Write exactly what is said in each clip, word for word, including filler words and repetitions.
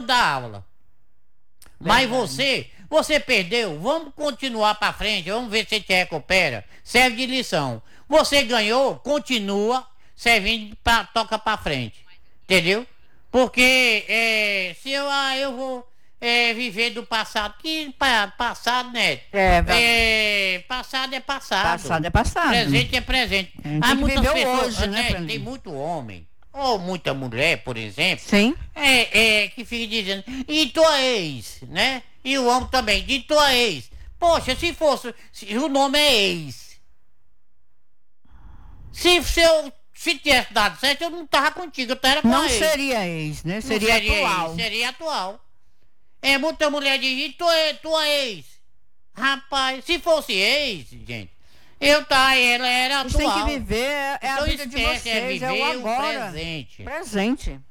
dar aula. Mas você, você perdeu, vamos continuar pra frente, vamos ver se te recupera. Serve de lição. Você ganhou, continua servindo, pra, toca pra frente. Entendeu? Porque é, se eu, ah, eu vou é, viver do passado, que pa, passado, né? É, é, passado é passado. Passado é passado. Presente é presente. Há muitas pessoas, hoje, né? né, Tem muito homem, ou muita mulher, por exemplo. Sim. É, é, que fica dizendo, e tua ex, né? E o homem também, e tua ex. Poxa, se fosse, se o nome é ex. Se, se eu se tivesse dado certo, eu não tava contigo, eu tava com Não a ex. seria ex, né? Seria, Não seria atual. Ex, seria atual. É, muita mulher diz, e tua, tua ex. Rapaz, se fosse ex, gente, eu tá, ela era Vocês atual. têm que viver é a Então vida de esquece, vocês, é viver é o o agora. presente. Presente.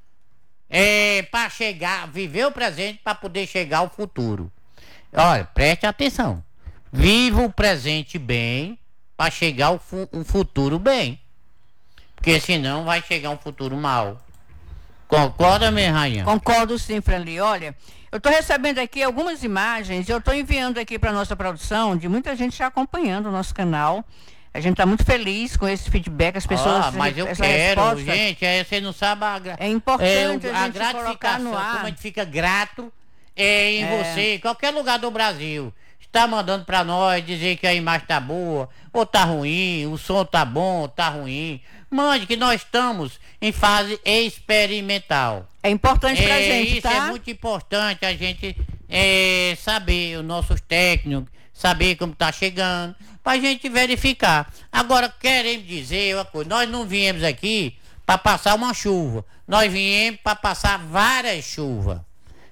É, para chegar, viver o presente para poder chegar ao futuro. Olha, preste atenção. Viva o presente bem para chegar ao fu- um futuro bem. Porque senão vai chegar um futuro mal. Concorda, minha rainha? Concordo sim, Franli. Olha, eu estou recebendo aqui algumas imagens, eu estou enviando aqui para nossa produção, de muita gente já acompanhando o nosso canal. A gente está muito feliz com esse feedback, as pessoas... Ah, mas eu essa quero, resposta. gente, aí você não sabe a, gra- É importante é, o- a a gente colocar gratificação, no ar. como a gente fica grato é, em É. você, em qualquer lugar do Brasil. Está mandando para nós dizer que a imagem tá boa, ou tá ruim, o som tá bom, ou tá ruim. Mande que nós estamos em fase experimental. É importante pra É, gente, isso tá? é muito importante a gente é, saber, os nossos técnicos, saber como tá chegando, pra gente verificar. Agora, queremos dizer uma coisa, nós não viemos aqui para passar uma chuva, nós viemos para passar várias chuvas.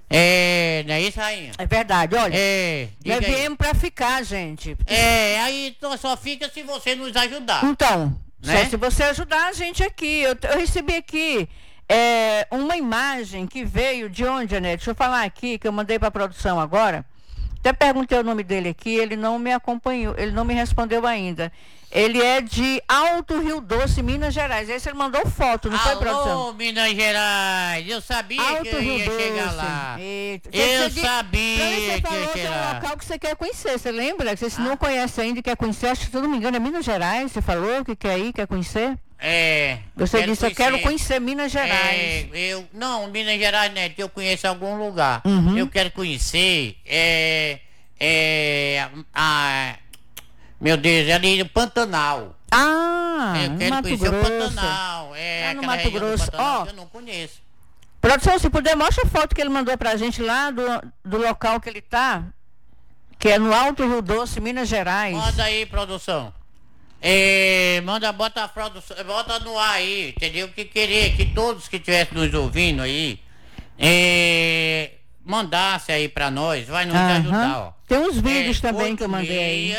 É, não é isso, rainha? É verdade, olha. É, Nós diga aí. viemos pra ficar, gente. É, aí só fica se você nos ajudar. Então, Né? só se você ajudar a gente aqui. Eu, eu recebi aqui é, uma imagem que veio de onde, Anete? Deixa eu falar aqui, que eu mandei para a produção agora. Até perguntei o nome dele aqui, ele não me acompanhou, ele não me respondeu ainda. Ele é de Alto Rio Doce, Minas Gerais. Esse ele mandou foto, não foi, produção? Alô, Minas Gerais, eu sabia Alto que eu Rio ia Doce. chegar lá. Eita. Eu Você di- sabia Pra mim, você que ia falou que é um chegar. local que você quer conhecer, você lembra? Que você Ah. não conhece ainda e quer conhecer, acho que se eu não me engano é Minas Gerais, você falou que quer ir, quer conhecer? É. Você quero disse, eu quero conhecer Minas Gerais. É, eu, não, Minas Gerais, né? Eu conheço algum lugar. Uhum. Eu quero conhecer. É. É. A. Meu Deus, ali no Pantanal. Ah, eu no quero Mato conhecer Grosso. o Pantanal. É, É no aquela Mato região do Grosso. Pantanal Ó. que eu não conheço. Produção, se puder, mostra a foto que ele mandou pra gente lá do, do local que ele tá, que é no Alto Rio Doce, Minas Gerais. Manda aí, produção. É, manda, bota a produção, bota no ar aí, entendeu? Que querer que todos que estivessem nos ouvindo aí, é, mandasse aí pra nós, vai nos Aham. ajudar, ó. Tem uns vídeos É, também que eu mandei aí.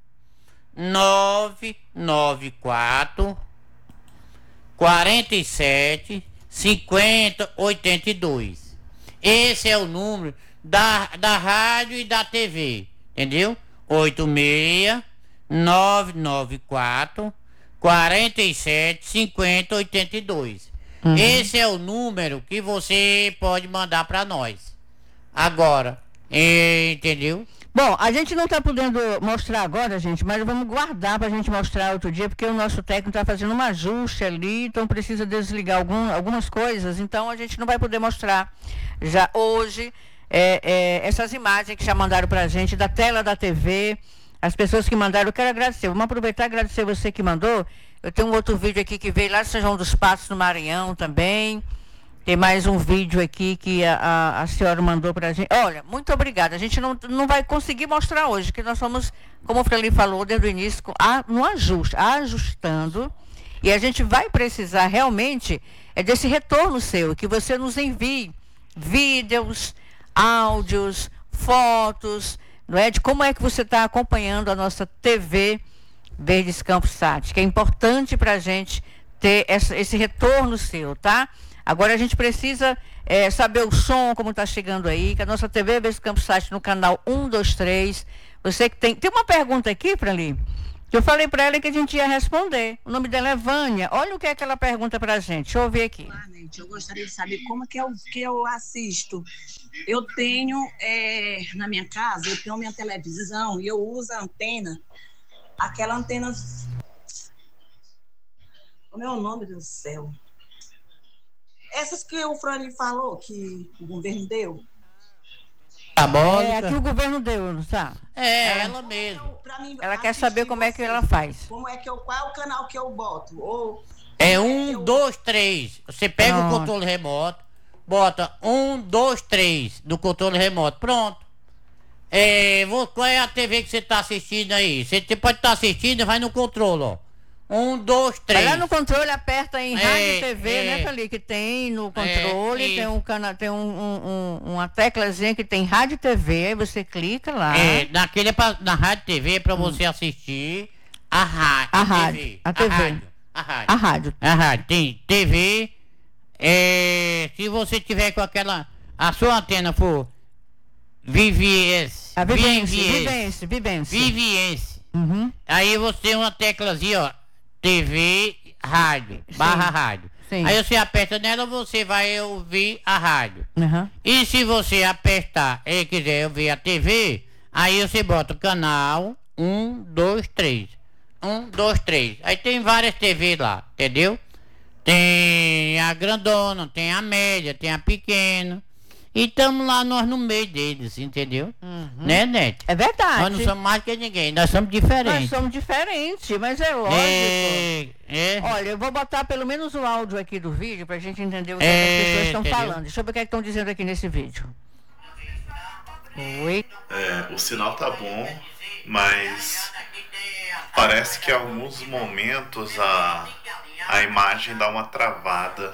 nove nove quatro quarenta e sete cinquenta oitenta e dois. Esse é o número da, da rádio e da T V, entendeu? oito seis nove nove quatro quarenta e sete cinquenta oitenta e dois. Uhum. Esse é o número que você pode mandar para nós. Agora, eh, entendeu? Bom, a gente não está podendo mostrar agora, gente, mas vamos guardar para a gente mostrar outro dia, porque o nosso técnico está fazendo um ajuste ali, então precisa desligar algum, algumas coisas, então a gente não vai poder mostrar já hoje é, é, essas imagens que já mandaram para a gente da tela da T V, as pessoas que mandaram, eu quero agradecer, vamos aproveitar e agradecer você que mandou. Eu tenho um outro vídeo aqui que veio lá de São João dos Passos, no Maranhão também. Tem mais um vídeo aqui que a, a, a senhora mandou pra gente. Olha, muito obrigada. A gente não, não vai conseguir mostrar hoje, que nós somos, como o Freli falou desde o início, a, no ajuste, ajustando. E a gente vai precisar realmente é desse retorno seu, que você nos envie vídeos, áudios, fotos, não é? De como é que você está acompanhando a nossa T V Verdes Campos Sat, que é importante para a gente ter essa, esse retorno seu, tá? Agora a gente precisa é, saber o som, como está chegando aí, que a nossa T V Verdes Campos Sat no canal um, dois, três. Você que tem... Tem uma pergunta aqui, Frali, Eu falei para ela que a gente ia responder. O nome dela é Vânia. Olha o que é que ela pergunta pra gente. Deixa eu ver aqui. Eu gostaria de saber como é que eu, que eu assisto. Eu tenho, é, na minha casa, eu tenho minha televisão e eu uso a antena, aquela antena... Como é o nome do céu? Essas que o Frani falou, que o governo deu. É, aqui o governo deu, não sabe? É, ela mesmo. Ela quer saber como é que ela faz. Como é que eu, qual é o canal que eu boto? Ou, é um, eu... dois, três. Você pega Pronto. o controle remoto, bota um, dois, três do controle remoto. Pronto. É, qual é a T V que você está assistindo aí? Você pode estar tá assistindo, vai no controle, ó. Um, dois, três. Vai lá no controle, aperta em é, rádio T V, é, né, Fali? Que tem no controle, é, tem, um cana, tem um, um, um, uma teclazinha que tem rádio T V, aí você clica lá. É, naquele é pra, na rádio T V é pra hum. você assistir a, rádio, a, a rádio. A T V. A rádio. A rádio. A rádio. A rádio. Tem T V. É, se você tiver com aquela. A sua antena for Viviense. A Vivência. Vivência. Vivência. Vivência. Uhum. Aí você tem uma teclazinha, ó. T V, rádio, barra Sim. rádio. Sim. Aí você aperta nela, você vai ouvir a rádio. Uhum. E se você apertar e quiser ouvir a T V, aí você bota o canal um, dois, três. um, dois, três. Aí tem várias T V lá, entendeu? Tem a grandona, tem a média, tem a pequena. E estamos lá nós no meio deles, entendeu? Uhum. Né, Nete? É verdade. Nós não somos mais que ninguém, nós somos diferentes. Nós somos diferentes, mas é lógico. É, é. Olha, eu vou botar pelo menos o áudio aqui do vídeo pra gente entender o que, é, é que as pessoas estão entendeu? falando. Deixa eu ver o que é estão dizendo aqui nesse vídeo. Oi. É, o sinal tá bom, mas parece que em alguns momentos a, a imagem dá uma travada.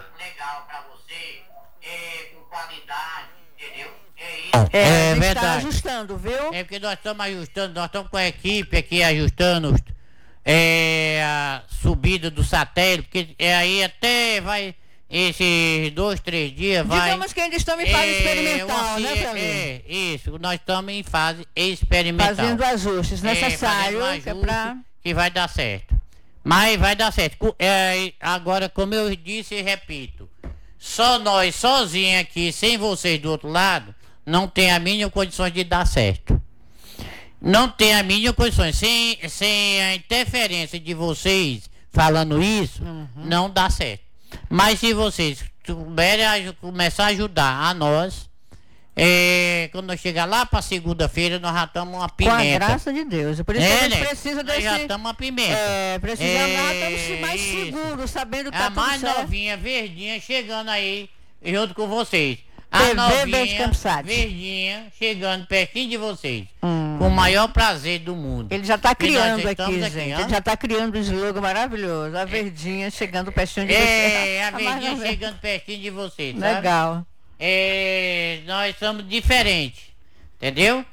É, é a gente verdade. Tá ajustando, viu? É porque nós estamos ajustando, nós estamos com a equipe aqui ajustando é, a subida do satélite, porque é aí até vai esses dois, três dias vai. Digamos que ainda estamos em fase é, experimental, assim, né, Felipe? É, isso, nós estamos em fase experimental. Fazendo ajustes necessários é, ajuste que, é pra... que vai dar certo. Mas vai dar certo. É, agora, como eu disse e repito, só nós sozinhos aqui, sem vocês do outro lado, não tem a mínima condições de dar certo. Não tem a mínima condições. Sem, sem a interferência de vocês falando isso, uhum. não dá certo. Mas se vocês souberem começar a ajudar a nós, é, quando nós chegar lá para segunda-feira, nós já estamos uma pimenta. Com a graça de Deus. Por isso é, que a gente né? precisa desse... Nós já estamos uma pimenta. É, precisamos, é, nós estamos mais seguros, sabendo que a tá tudo mais certo. novinha, verdinha, chegando aí, junto com vocês. A T V novinha, verdinha, chegando pertinho de vocês. Hum. Com o maior prazer do mundo. Ele já está criando aqui, aqui, gente. Ó. Ele já está criando um slogan maravilhoso. A verdinha é, chegando pertinho de é, vocês. É, a verdinha chegando pertinho de vocês, sabe? Legal. É, nós somos diferentes, entendeu?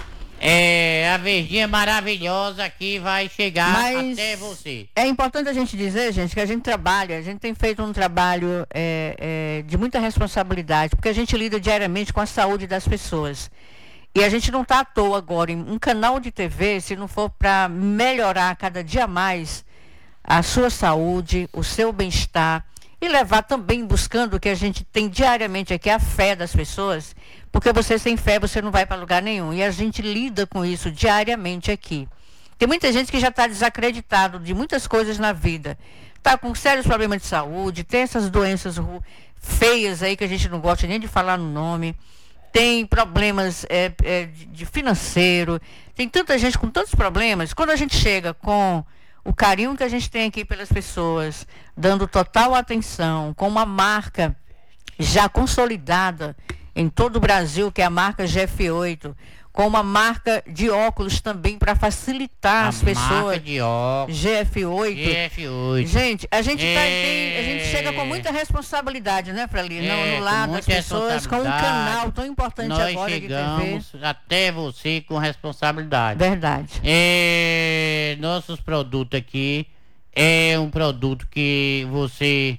É, a verdinha maravilhosa aqui vai chegar Mas até você. É importante a gente dizer, gente, que a gente trabalha, a gente tem feito um trabalho é, é, de muita responsabilidade, porque a gente lida diariamente com a saúde das pessoas. E a gente não está à toa agora em um canal de T V, se não for para melhorar cada dia mais a sua saúde, o seu bem-estar, e levar também buscando o que a gente tem diariamente aqui, a fé das pessoas, porque você sem fé, você não vai para lugar nenhum. E a gente lida com isso diariamente aqui. Tem muita gente que já está desacreditado de muitas coisas na vida. Está com sérios problemas de saúde, tem essas doenças feias aí que a gente não gosta nem de falar no nome. Tem problemas é, é, de financeiro. Tem tanta gente com tantos problemas. Quando a gente chega com o carinho que a gente tem aqui pelas pessoas, dando total atenção, com uma marca já consolidada em todo o Brasil, que é a marca G F oito, com uma marca de óculos também para facilitar a as pessoas. Marca de óculos. G F oito. G F oito. Gente, a gente, é... tá, tem, a gente chega com muita responsabilidade, né, Frali? É, no lado das pessoas, com um canal tão importante Nós agora de T V. Nós chegamos até você com responsabilidade. Verdade. É, nossos produtos aqui é um produto que você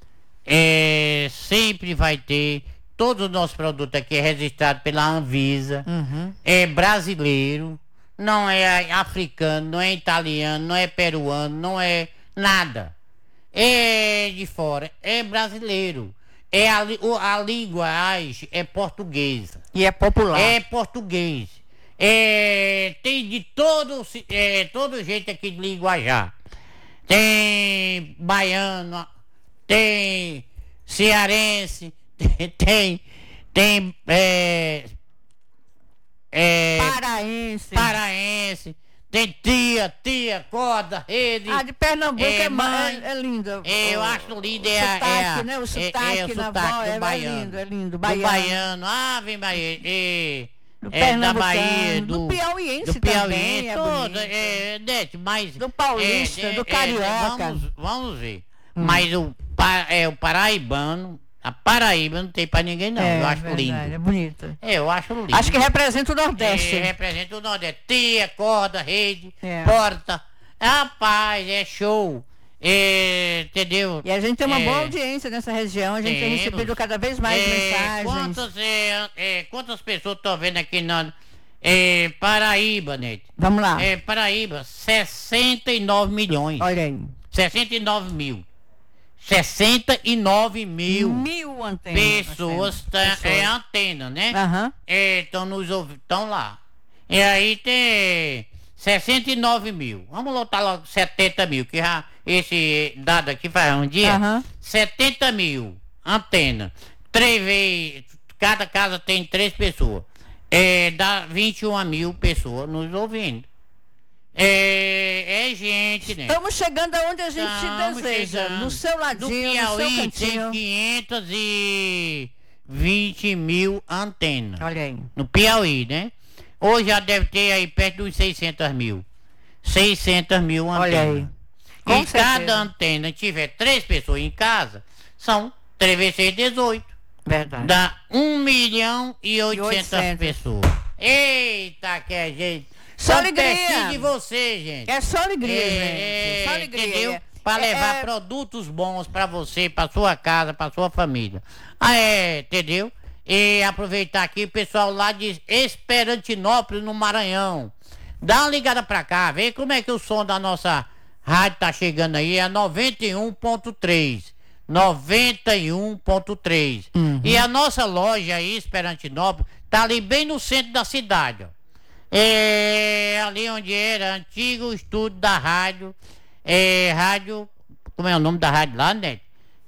é, sempre vai ter. Todo o nosso produto aqui é registrado pela Anvisa, uhum. é brasileiro, não é africano, não é italiano, não é peruano, não é nada. É de fora, é brasileiro. É a, a língua é portuguesa. E é popular. É português. É, tem de todo, é, todo jeito aqui de linguajar. Tem baiano, tem cearense, tem, tem, tem é, é, paraense. paraense, tem tia, tia, corda, rede. Ah, de Pernambuco é, é, mãe, é, é lindo. É, eu acho lindo. É, o sotaque, é, é, né? O é, sotaque, é, o na sotaque voz, do é, baiano. é lindo, é lindo. Do Baiano. baiano, ah, vem Bahia. É, Do é da Bahia, pernambucano, do, do piauiense do piauiense, também é todo, bonito. é, Nete, mas... Do paulista, é, é, do é, carioca. vamos, vamos ver. Hum. Mas o, pa- é, o paraibano, a Paraíba não tem pra ninguém não, É, eu acho verdade, lindo. é bonito. É, eu acho lindo. Acho que representa o Nordeste. É, representa o Nordeste. Tia, corda, rede, É. porta. Rapaz, é show. É, entendeu? E a gente tem uma É. boa audiência nessa região, a gente tem Temos. recebido cada vez mais É, mensagens. Quantas, é, é, quantas pessoas estão vendo aqui na é, Paraíba, Nete? Vamos lá. É, Paraíba, sessenta e nove milhões. Olha aí. sessenta e nove mil. sessenta e nove mil Mil antenas. pessoas, tá, Pessoas. é antena, né? Aham. Estão nos ouvindo, estão lá. E aí tem sessenta e nove mil. Vamos lotar logo setenta mil, que já esse dado aqui faz um dia. Aham. setenta mil antena. Três vezes, cada casa tem três pessoas. É, dá vinte e uma mil pessoas nos ouvindo. É, é gente, né? Estamos chegando aonde a gente Estamos deseja. chegando. No seu No ladinho, no seu Piauí tem cantinho. quinhentos e vinte mil antenas. Olha aí. No Piauí, né? Hoje já deve ter aí perto dos seiscentos mil. seiscentos mil antenas. Olha aí. Com E cada certeza. antena tiver três pessoas em casa, são três vezes seis, dezoito. Verdade. Dá um milhão e oitocentas oitocentas. pessoas. Eita, que é gente. Só Tô alegria. pertinho de você, gente. É só alegria, É, gente. Só alegria. entendeu? É- Para levar é- produtos bons para você, para sua casa, para sua família. Ah, é, entendeu? E aproveitar aqui o pessoal lá de Esperantinópolis, no Maranhão. Dá uma ligada pra cá, vê como é que o som da nossa rádio tá chegando aí. É noventa e um ponto três. noventa e um ponto três. Uhum. E a nossa loja aí, Esperantinópolis, tá ali bem no centro da cidade, ó. É ali onde era antigo estúdio da rádio. É, rádio. Como é o nome da rádio lá, né?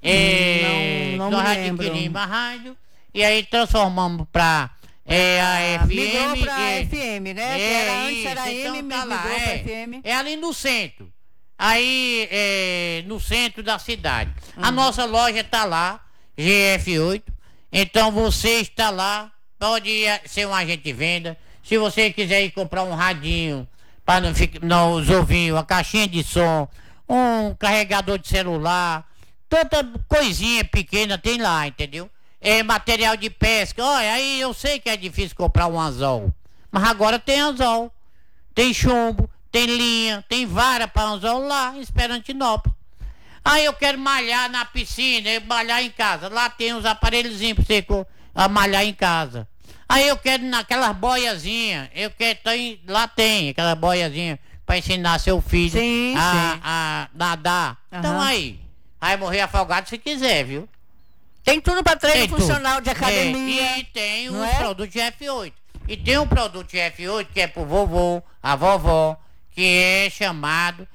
É, Não- não da me Rádio lembro. Quirima Rádio. E aí transformamos pra é, a Ah, F M. migrou pra é, F M, né? Que é era antes isso, era então M, tá migrou lá, pra é. F M. É ali no centro. Aí, é, no centro da cidade. A Uhum. nossa loja tá lá, G F oito. Então você está lá, pode ir ser um agente de venda. Se você quiser ir comprar um radinho para não ficar nos ouvinhos, uma caixinha de som, um carregador de celular, tanta coisinha pequena tem lá, entendeu? É material de pesca. Olha, aí eu sei que é difícil comprar um anzol, mas agora tem anzol, tem chumbo, tem linha, tem vara para anzol lá em Esperantinópolis. Aí eu quero malhar na piscina, eu malhar em casa. Lá tem uns aparelhozinhos para você co- a malhar em casa. Aí eu quero naquelas boiazinhas, eu quero, tem, lá tem aquela boiazinha para ensinar seu filho Sim, a, sim. a nadar. Então Aham. aí, vai morrer afogado se quiser, viu? Tem tudo para treino Tem tudo. funcional de É, academia. e tem não os é? produtos de F oito. E tem um produto de F oito que é pro vovô, a vovó, que é chamado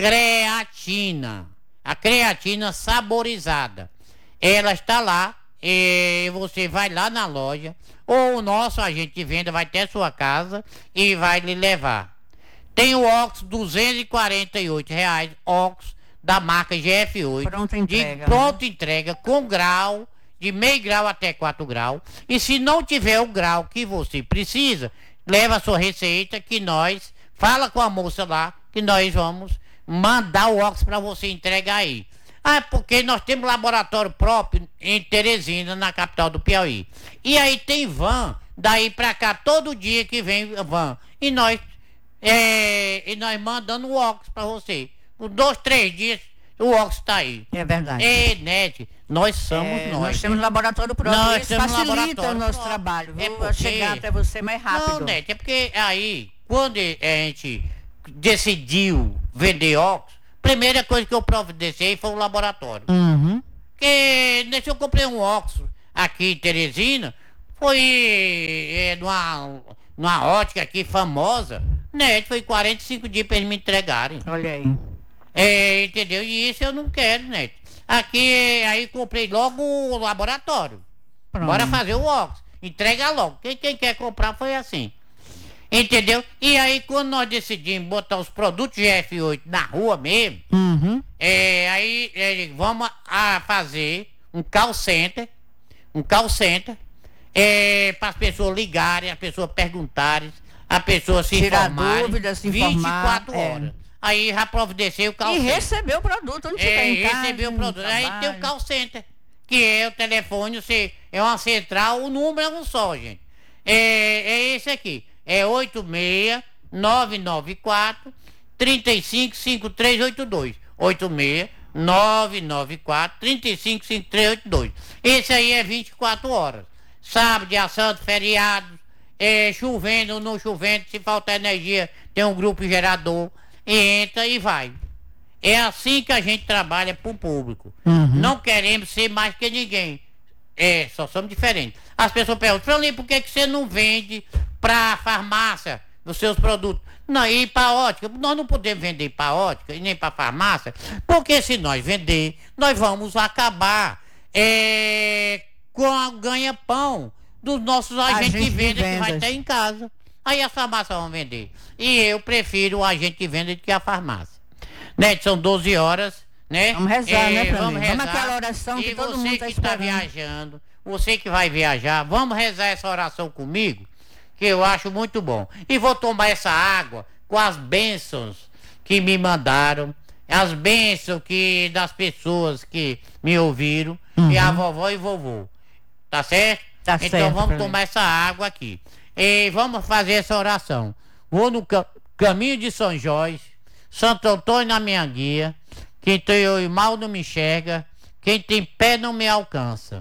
creatina. A creatina saborizada. Ela está lá, e você vai lá na loja, ou o nosso agente de venda vai até a sua casa e vai lhe levar. Tem o óxido duzentos e quarenta e oito reais, óxido da marca G F oito. Pronta entrega, De né? pronta entrega, com grau, de meio grau até quatro graus. E se não tiver o grau que você precisa, leva a sua receita que nós, fala com a moça lá, que nós vamos mandar o óxido para você entregar aí. Ah, porque nós temos laboratório próprio em Teresina, na capital do Piauí. E aí tem van, daí pra cá, todo dia que vem van. E nós, é, e nós mandando o óxido pra você. Por dois, três dias, o óxido tá aí. É verdade. Ei, Nete, nós somos É, nós. nós temos laboratório próprio. Nós Isso temos facilita laboratório o nosso próprio. trabalho. É Viu? porque- Chegar até você mais rápido. Não, Nete, é porque aí quando a gente decidiu vender óculos, primeira coisa que eu providenciei foi o laboratório. Uhum. Porque nesse eu comprei um óculos aqui em Teresina, foi é, numa, numa ótica aqui famosa, né? Foi quarenta e cinco dias para eles me entregarem. Olha aí. É, entendeu? E isso eu não quero, né? Aqui, aí comprei logo o laboratório. Pronto. Bora fazer o óculos. Entrega logo. Quem, quem quer comprar foi assim. Entendeu? E aí, quando nós decidimos botar os produtos G F oito na rua mesmo, Uhum. é, aí é, vamos a fazer um call center, um call center, é, para as pessoas ligarem, as pessoas perguntarem, a pessoa se Tirar informarem. dúvidas, se informar, vinte e quatro é. horas. Aí já providenciei o call E center. receber o produto onde É, tiver em casa. receber o no produto. Aí tem o trabalho. call center, que é o telefone, você, é uma central, o número é um só, gente. É, é esse aqui. É oito seis nove nove quatro três cinco cinco três oito dois. oito seis nove nove quatro três cinco cinco três oito dois. Esse aí é vinte e quatro horas. Sábado, dia santo, feriado, é, chovendo ou não chovendo, se faltar energia, tem um grupo gerador, e entra e vai. É assim que a gente trabalha pro público. Uhum. Não queremos ser mais que ninguém. É, só somos diferentes. As pessoas perguntam, Franlin, por que, que você não vende pra farmácia os seus produtos? Não, e pra ótica? Nós não podemos vender pra ótica e nem pra farmácia, porque se nós vender, nós vamos acabar é, com o ganha-pão dos nossos agentes Agente de de venda que vai vendas. ter em casa. Aí as farmácias vão vender. E eu prefiro o agente de venda do que a farmácia. Né? São doze horas, né? Vamos rezar, né, Franlin? Vamos Vamos rezar. àquela oração que E todo você mundo tá que está esperando. viajando, você que vai viajar, vamos rezar essa oração comigo, que eu acho muito bom. E vou tomar essa água com as bênçãos que me mandaram, as bênçãos que, das pessoas que me ouviram, Uhum. e a vovó e vovô. Tá certo? Tá então certo, vamos Franlin. tomar essa água aqui. E vamos fazer essa oração. Vou no ca- caminho de São Jorge, Santo Antônio na minha guia, quem tem olho mal não me enxerga, quem tem pé não me alcança.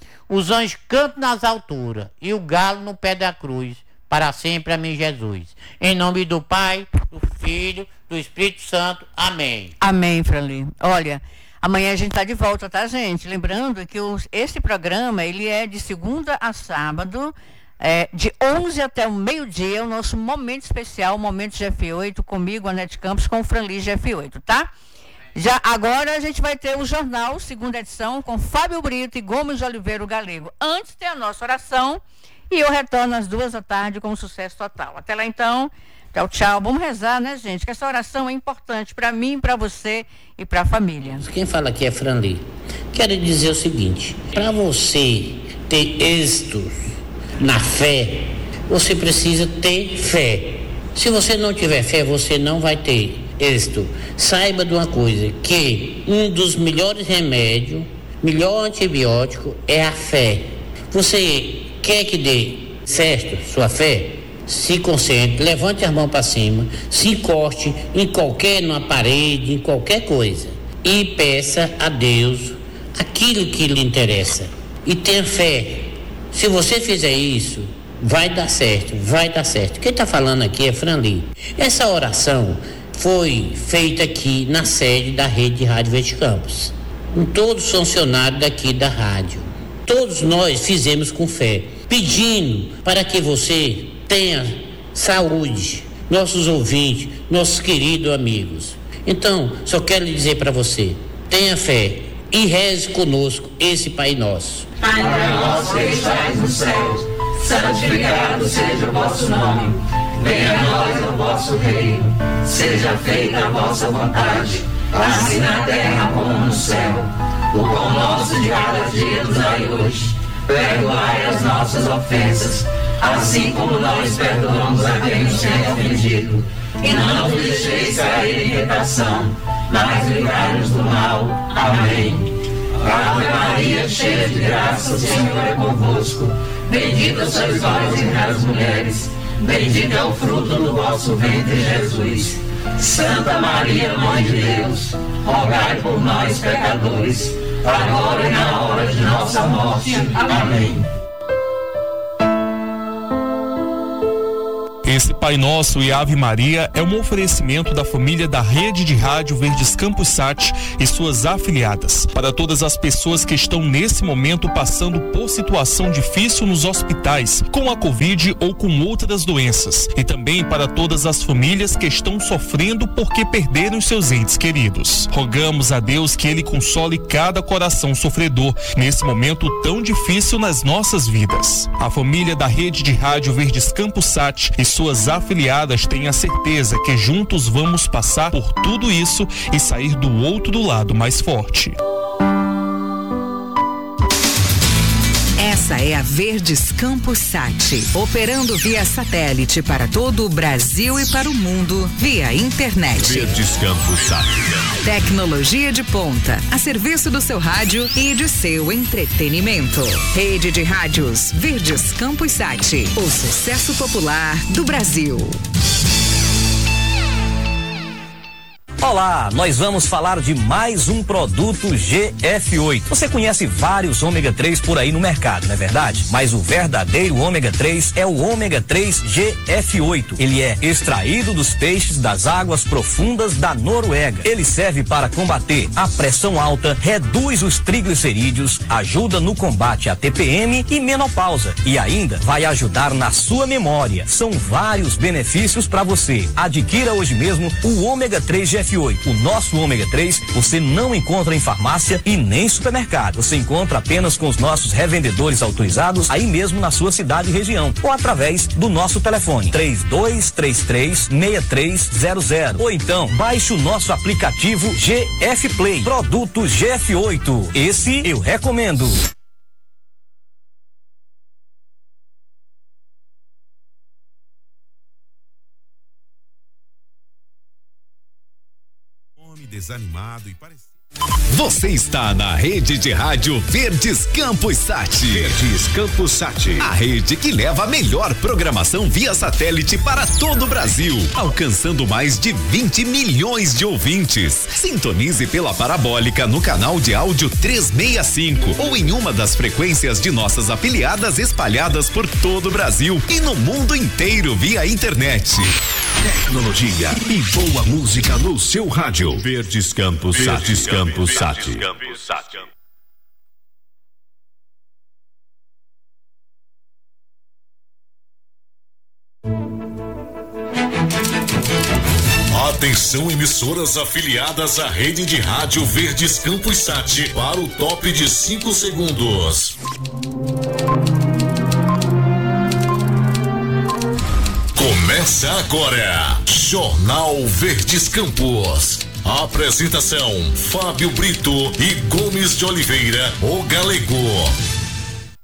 Os anjos cantam nas alturas e o galo no pé da cruz, para sempre a mim Jesus. Em nome do Pai, do Filho, do Espírito Santo. Amém. Amém, Franlin. Olha, amanhã a gente tá de volta, tá, gente? Lembrando que os, esse programa, ele é de segunda a sábado, é, de onze até o meio-dia, o nosso momento especial, o Momento G F oito, comigo, Anete Campos, com o Franlin G F oito, tá? Já agora a gente vai ter o jornal, segunda edição, com Fábio Brito e Gomes de Oliveira o Galego. Antes tem a nossa oração e eu retorno às duas da tarde com o Sucesso Total. Até lá então, tchau, tchau. Vamos rezar, né, gente? Que essa oração é importante para mim, para você e para a família. Quem fala aqui é Franlin. Quero dizer o seguinte: para você ter êxito na fé, você precisa ter fé. Se você não tiver fé, você não vai ter êxito. Saiba de uma coisa, que um dos melhores remédios, melhor antibiótico é a fé. Você quer que dê certo sua fé? Se concentre, levante as mãos para cima, se encoste em qualquer, numa parede, em qualquer coisa e peça a Deus aquilo que lhe interessa e tenha fé. Se você fizer isso, vai dar certo, vai dar certo. Quem está falando aqui é Franlin. Essa oração foi feita aqui na sede da Rede de Rádio Verde Campos, com todos os funcionários daqui da rádio. Todos nós fizemos com fé, pedindo para que você tenha saúde, nossos ouvintes, nossos queridos amigos. Então, só quero dizer para você, tenha fé e reze conosco esse Pai Nosso. Pai nosso que estais no céu, santificado seja o vosso nome. Venha a nós o vosso reino, seja feita a vossa vontade, assim na terra como no céu. O pão nosso de cada dia nos dai hoje, perdoai as nossas ofensas, assim como nós perdoamos a quem nos tem ofendido. E não nos deixeis cair em tentação, mas livrai-nos do mal. Amém. Ave Maria, cheia de graça, o Senhor é convosco. Bendita sois vós entre as mulheres, bendito é o fruto do vosso ventre, Jesus. Santa Maria, Mãe de Deus, rogai por nós, pecadores, agora e na hora de nossa morte. Amém. Esse Pai Nosso e Ave Maria é um oferecimento da família da Rede de Rádio Verdes Campos Sat e suas afiliadas, para todas as pessoas que estão nesse momento passando por situação difícil nos hospitais, com a Covid ou com outras doenças, e também para todas as famílias que estão sofrendo porque perderam seus entes queridos. Rogamos a Deus que Ele console cada coração sofredor nesse momento tão difícil nas nossas vidas. A família da Rede de Rádio Verdes Campos Sat e suas afiliadas têm a certeza que juntos vamos passar por tudo isso e sair do outro lado mais forte. Essa é a Verdes Campos Sat, operando via satélite para todo o Brasil e para o mundo via internet. Verdes Campos Sat. Tecnologia de ponta, a serviço do seu rádio e de seu entretenimento. Rede de Rádios Verdes Campos Sat, o sucesso popular do Brasil. Olá, nós vamos falar de mais um produto G F oito. Você conhece vários ômega três por aí no mercado, não é verdade? Mas o verdadeiro ômega três é o ômega três G F oito. Ele é extraído dos peixes das águas profundas da Noruega. Ele serve para combater a pressão alta, reduz os triglicerídeos, ajuda no combate à T P M e menopausa. E ainda vai ajudar na sua memória. São vários benefícios para você. Adquira hoje mesmo o ômega três G F oito. O nosso ômega três você não encontra em farmácia e nem supermercado. Você encontra apenas com os nossos revendedores autorizados aí mesmo na sua cidade e região, ou através do nosso telefone três dois três três, seis três zero zero, ou então baixe o nosso aplicativo G F Play. Produto G F oito. Esse eu recomendo. Desanimado e parecido. Você está na Rede de Rádio Verdes Campos Sat. Verdes Campos Sat, a rede que leva a melhor programação via satélite para todo o Brasil, alcançando mais de vinte milhões de ouvintes. Sintonize pela parabólica no canal de áudio trezentos e sessenta e cinco ou em uma das frequências de nossas afiliadas espalhadas por todo o Brasil e no mundo inteiro via internet. Tecnologia e boa música no seu rádio. Verdes Campos Sat. Verdes Campos Sat. Atenção, emissoras afiliadas à rede de rádio Verdes Campos Sat para o top de cinco segundos. Começa agora, Jornal Verdes Campos. Apresentação: Fábio Brito e Gomes de Oliveira, o Galego.